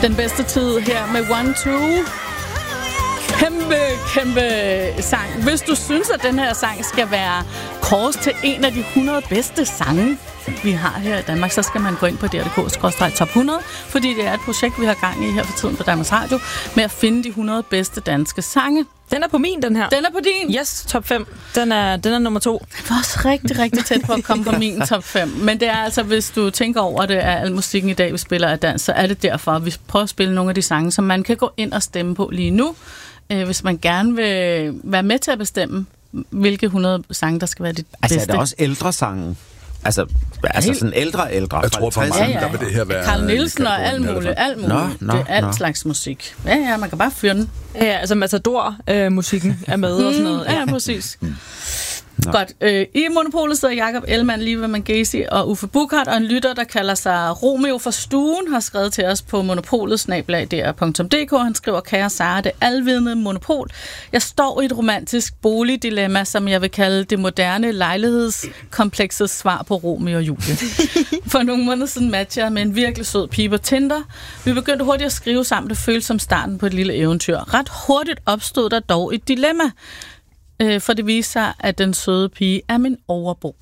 Den bedste tid her med 1-2. Kæmpe sang. Hvis du synes, at den her sang skal være kåret til en af de 100 bedste sange, vi har her i Danmark, så skal man gå ind på dr.dk/top 100, fordi det er et projekt, vi har gang i her for tiden på Danmarks Radio, med at finde de 100 bedste danske sange. Den er på min, den her. Den er på din? Yes, top 5. Den er nummer 2. Det var også rigtig tæt på at komme på min top 5. Men det er altså, hvis du tænker over det, at al musikken i dag, vi spiller af dans, så er det derfor, at vi prøver at spille nogle af de sange, som man kan gå ind og stemme på lige nu, hvis man gerne vil være med til at bestemme, hvilke 100 sange, der skal være de bedste. Altså, er der også ældre sange? Altså sådan ældre. Jeg tror for mange, der vil det her være... Carl Nielsen og alt muligt. Det er alt slags musik. Ja, man kan bare fyre den. Ja, altså Matador-musikken er med og sådan noget. Ja, præcis. Godt. I Monopolet sidder Jakob Ellemann, Liva Mangesi og Uffe Buchhardt, og en lytter, der kalder sig Romeo fra Stuen, har skrevet til os på monopolet@dr.dk. Han skriver: Kære Sara, det alvidende monopol. Jeg står i et romantisk boligdilemma, som jeg vil kalde det moderne lejlighedskomplekses svar på Romeo og Julie. For nogle måneder siden matchede jeg med en virkelig sød pige på Tinder. Vi begyndte hurtigt at skrive sammen. Det føltes som starten på et lille eventyr. Ret hurtigt opstod der dog et dilemma. For det viser sig, at den søde pige er min overbo.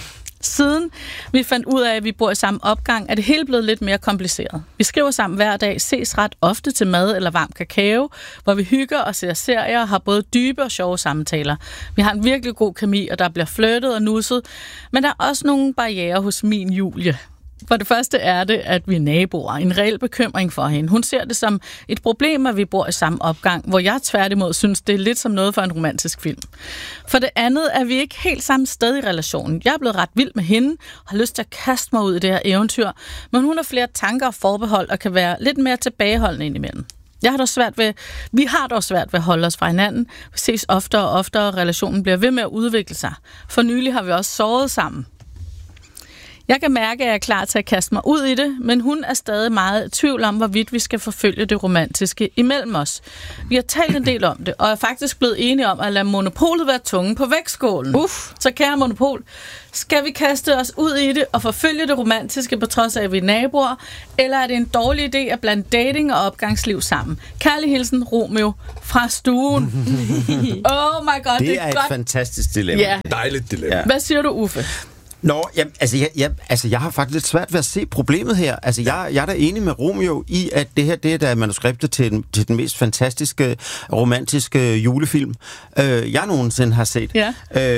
Siden vi fandt ud af, at vi bor i samme opgang, er det hele blevet lidt mere kompliceret. Vi skriver sammen hver dag, ses ret ofte til mad eller varm kakao, hvor vi hygger og ser serier og har både dybe og sjove samtaler. Vi har en virkelig god kemi, og der bliver flirtet og nusset, men der er også nogle barrierer hos min Julie. For det første er det, at vi er naboer. En reel bekymring for hende. Hun ser det som et problem, at vi bor i samme opgang, hvor jeg tværtimod synes, det er lidt som noget for en romantisk film. For det andet er vi ikke helt samme sted i relationen. Jeg er blevet ret vild med hende og har lyst til at kaste mig ud i det her eventyr, men hun har flere tanker og forbehold og kan være lidt mere tilbageholdende indimellem. Vi har dog svært ved at holde os fra hinanden. Vi ses oftere og oftere, og relationen bliver ved med at udvikle sig. For nylig har vi også sovet sammen. Jeg kan mærke, at jeg er klar til at kaste mig ud i det, men hun er stadig meget i tvivl om, hvorvidt vi skal forfølge det romantiske imellem os. Vi har talt en del om det, og er faktisk blevet enige om at lade monopolet være tungen på vægtskålen. Så kære monopol, skal vi kaste os ud i det og forfølge det romantiske på trods af, at vi er naboer, eller er det en dårlig idé at blande dating og opgangsliv sammen? Kærlig hilsen, Romeo fra Stuen. Oh my god, det er et godt. Fantastisk dilemma. Ja. Dejligt dilemma. Ja. Hvad siger du, Uffe? Nå, jeg har faktisk lidt svært ved at se problemet her. Altså, jeg er da enig med Romeo i, at det her, det er da manuskriptet til den mest fantastiske, romantiske julefilm, jeg nogensinde har set. Ja.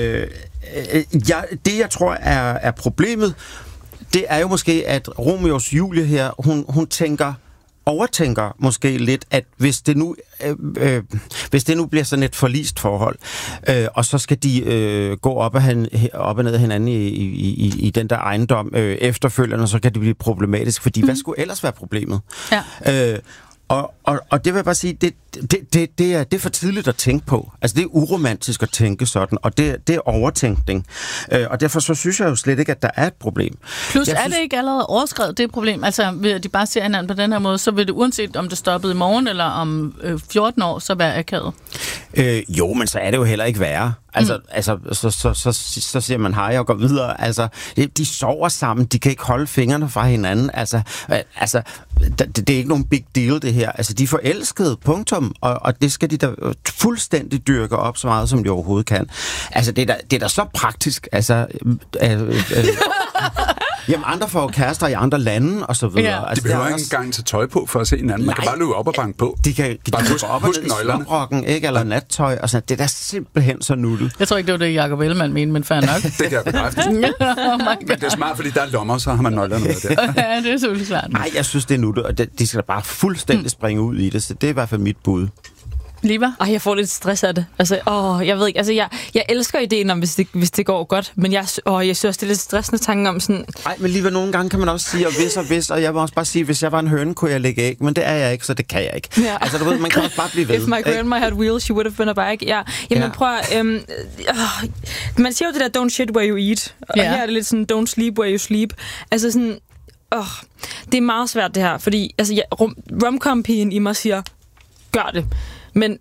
Det, jeg tror er problemet, det er jo måske, at Romeos Julie her, hun overtænker måske lidt, at hvis det nu bliver sådan et forlist forhold, og så skal de gå op og ned af hinanden i den der ejendom efterfølgende, så kan det blive problematisk, fordi hvad skulle ellers være problemet? Ja. Og det vil jeg bare sige, det er for tidligt at tænke på. Altså, det er uromantisk at tænke sådan, og det er overtænkning. Og derfor så synes jeg jo slet ikke, at der er et problem. Plus, er det ikke allerede overskrevet, det problem? Altså, ved at de bare ser hinanden på den her måde, så vil det uanset om det stoppede i morgen, eller om 14 år, så være akavet? Jo, men så er det jo heller ikke værre. Så siger man hej og går videre. Altså, de sover sammen, de kan ikke holde fingrene fra hinanden. Altså, det er ikke nogen big deal, det her. Altså, de er forelskede, punktum, og det skal de da fuldstændig dyrke op så meget, som de overhovedet kan. Altså, det er da så praktisk. Altså, jamen, andre får kærester i andre lande, og så videre. Ja. Altså, de behøver ikke engang tage tøj på for at se hinanden. Man kan bare løbe op og banke på. De kan løbe op og ned i slumrocken, ikke? Eller nattøj, og sådan. Det er da simpelthen så nuttet. Jeg tror ikke, det var det, Jakob Ellemann mente, men fair nok. Det kan jeg bekræfte. Men det er smart, fordi der er lommer, så har man nøglerne med der. Ja, det er selvfølgelig svært. Nej, jeg synes, det er nuttet, og de skal da bare fuldstændig springe ud i det, så det er i hvert fald mit bud. Liva? Jeg får lidt stress af det. Altså, jeg ved ikke. Altså, jeg elsker ideen om, hvis det går godt, men jeg synes også, det er lidt stressende tanken om sådan... Nej, men lige nogle gange kan man også sige, og hvis, og jeg vil også bare sige, hvis jeg var en høne, kunne jeg lægge æg, men det er jeg ikke, så det kan jeg ikke. Ja. Altså, du ved, man kan også bare blive ved. If my grandma had wheels, she would have been a bike. Ja. Jamen, prøv man siger jo det der, don't shit where you eat, og her er det lidt sådan, don't sleep where you sleep. Altså sådan, det er meget svært det her, fordi altså, romcom-pigen i mig siger, gør det. Men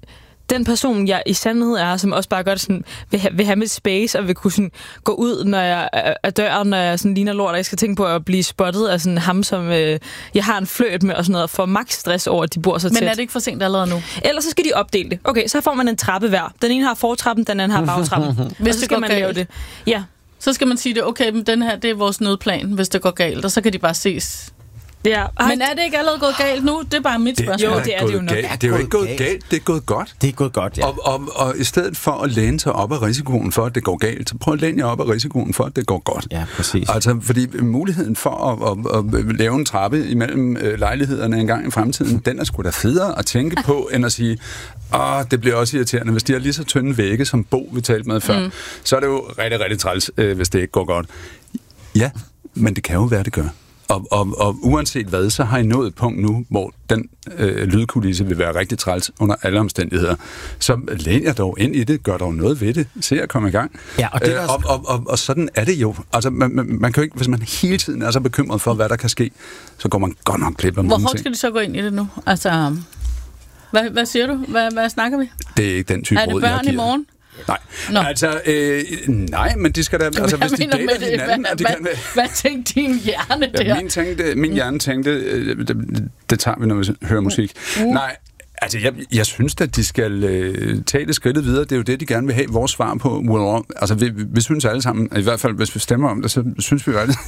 den person, jeg i sandhed er, som også bare godt sådan, vil have mit space, og vil kunne sådan, gå ud, når jeg er døren, når jeg sådan ligner lort, og jeg skal tænke på at blive spottet af sådan ham, som jeg har en fløjt med, og sådan noget, og får max stress over, at de bor så tæt. Men er det ikke for sent allerede nu? Ellers så skal de opdele det. Okay, så får man en trappe hver. Den ene har fortrappen, den anden har bagtrappen. Hvis så det skal går man galt. lave det. Ja. Så skal man sige det, okay, men den her, det er vores nødplan, hvis det går galt, og så kan de bare ses. Ja. Men er det ikke allerede gået galt nu? Det er bare mit spørgsmål. Jo, det er det jo nok. Det er jo ikke gået galt, det er gået godt. Det er gået godt, ja. Og i stedet for at læne sig op af risikoen for, at det går galt, så prøv at læne jer op af risikoen for, at det går godt. Ja, præcis. Altså, fordi muligheden for at lave en trappe imellem lejlighederne en gang i fremtiden, den er sgu da federe at tænke på, end at sige, det bliver også irriterende, hvis de har lige så tynde vægge, som Bo vi talte med før, så er det jo rigtig, rigtig træls, hvis det ikke går godt. Ja, men det kan jo være, det gør. Og uanset hvad, så har I nået et punkt nu, hvor den lydkulisse vil være rigtig træls under alle omstændigheder. Så læn jer dog ind i det, gør dog noget ved det, se at komme i gang. Ja, og sådan er det jo. Altså, man kan jo ikke, hvis man hele tiden er så bekymret for, hvad der kan ske, så går man godt nok glip af mange ting. Hvor hårdt skal de så gå ind i det nu? Altså, hvad siger du? Hvad snakker vi? Det er ikke den type råd, jeg giver. Er det børn i morgen? Nej, altså, nej, men de skal da, altså hvis de dater hinanden, og de kan... Hvad tænkte din hjerne der? Ja, min hjerne tænkte, det tager vi, når vi hører musik. Nej, altså, jeg synes at de skal tage det skridtet videre. Det er jo det, de gerne vil have vores svar på. Altså, vi synes alle sammen, i hvert fald hvis vi stemmer om det, så synes vi jo alle.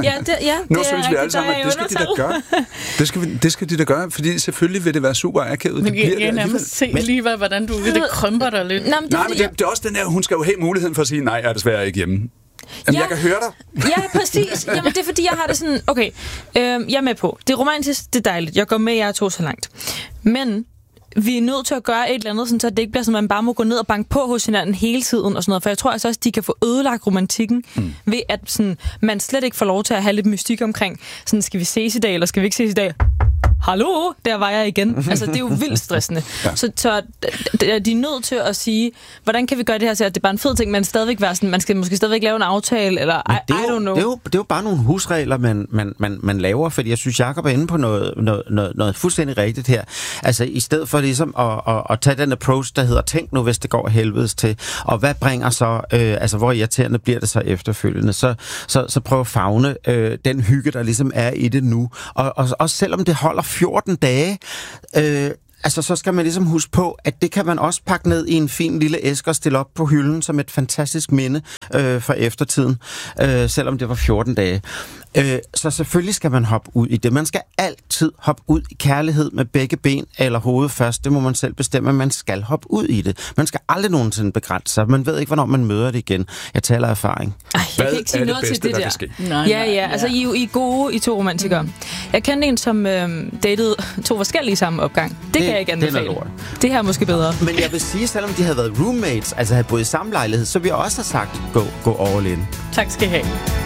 Nu synes vi alle sammen, at det skal de da gøre. Det skal de da gøre, fordi selvfølgelig vil det være super akavet. Men jeg nærmest se lige, hvordan du det krymper dig lidt. Nej, men det er også den der, hun skal jo have muligheden for at sige, nej, jeg er desværre ikke hjemme. Jamen, jeg kan høre dig. Ja, præcis. Jamen, det er fordi, jeg har det sådan, okay, jeg er med på. Det er romantisk, det er dejligt. Jeg går med jer to så langt. Men vi er nødt til at gøre et eller andet, sådan, så det ikke bliver sådan, at man bare må gå ned og banke på hos hinanden hele tiden og sådan noget. For jeg tror altså også, at de kan få ødelagt romantikken ved, at sådan, man slet ikke får lov til at have lidt mystik omkring, sådan, skal vi ses i dag, eller skal vi ikke ses i dag? Hallo, der var jeg igen. Altså, det er jo vildt stressende. Ja. Så de er nødt til at sige, hvordan kan vi gøre det her til, at det er bare en fed ting, men stadigvæk være sådan, man skal måske stadigvæk lave en aftale, eller I don't know. Det er jo bare nogle husregler, man laver, fordi jeg synes, Jacob er inde på noget fuldstændig rigtigt her. Altså, i stedet for ligesom at tage den approach, der hedder, tænk nu, hvis det går helvedes til, og hvad bringer så, altså, hvor irriterende bliver det så efterfølgende, så prøv at favne den hygge, der ligesom er i det nu. Og også selvom det holder 14 dage, altså så skal man ligesom huske på, at det kan man også pakke ned i en fin lille æske og stille op på hylden som et fantastisk minde fra eftertiden, selvom det var 14 dage. Så selvfølgelig skal man hoppe ud i det. Man skal altid hoppe ud i kærlighed med begge ben eller hovedet først. Det må man selv bestemme, at man skal hoppe ud i det. Man skal aldrig nogensinde begrænse sig. Man ved ikke, hvornår man møder det igen. Jeg taler erfaring. Jeg kan ikke sige noget til det der. Nej. Altså, I er gode, I to romantikere. Jeg kendte en, som datede 2 forskellige samme opgang. Det kan jeg ikke anbefale. Det her er måske bedre. Men jeg vil sige, selvom de havde været roommates, altså havde boet i samme lejlighed, så vil jeg også have sagt, gå all in. Tak skal I have.